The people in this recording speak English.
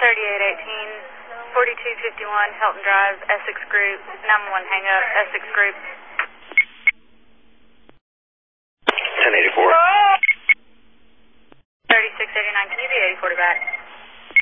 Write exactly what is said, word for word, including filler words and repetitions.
thirty-eight eighteen, forty-two fifty-one Helton Drive, Essex Group, nine one one hang up, Essex Group.